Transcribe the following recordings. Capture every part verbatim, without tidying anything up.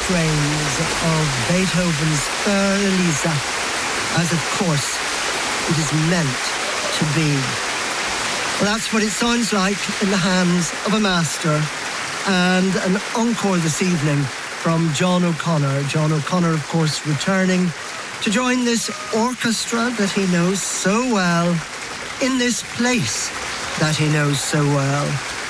strains of Beethoven's Für Elisa, as of course it is meant to be. Well, that's what it sounds like in the hands of a master. And an encore this evening from John O'Connor. John O'Connor, of course, returning to join this orchestra that he knows so well, in this place that he knows so well.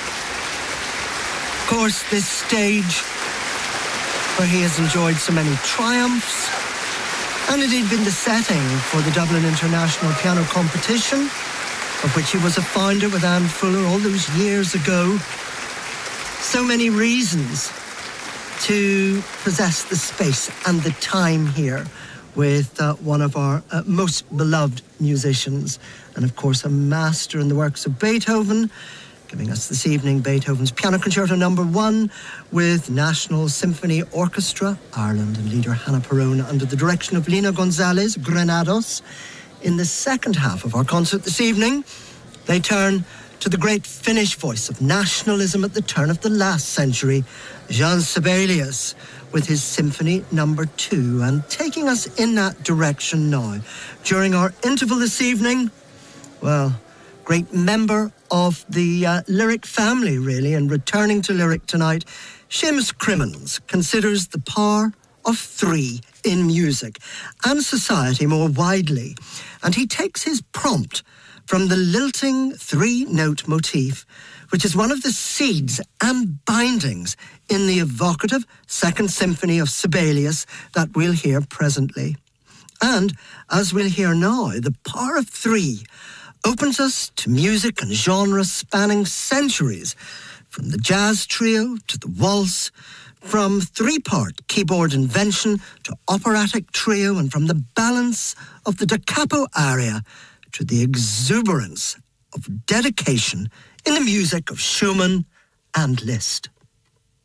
Of course, this stage where he has enjoyed so many triumphs, and it had been the setting for the Dublin International Piano Competition, of which he was a founder with Anne Fuller all those years ago. So many reasons to possess the space and the time here with uh, one of our uh, most beloved musicians, and of course a master in the works of Beethoven, giving us this evening Beethoven's Piano Concerto Number One with National Symphony Orchestra, Ireland, and leader Hannah Perrone under the direction of Lina Gonzalez Granados. In the second half of our concert this evening, they turn to the great Finnish voice of nationalism at the turn of the last century, Jean Sibelius, with his Symphony Number Two, and taking us in that direction now. During our interval this evening, well, great member of the uh, lyric family, really, and returning to lyric tonight, Seamus Crimmins considers the power of three in music and society more widely, and he takes his prompt from the lilting three-note motif, which is one of the seeds and bindings in the evocative Second Symphony of Sibelius that we'll hear presently. And, as we'll hear now, the power of three opens us to music and genres spanning centuries, from the jazz trio to the waltz, from three-part keyboard invention to operatic trio, and from the balance of the da capo aria to the exuberance of dedication in the music of Schumann and Liszt.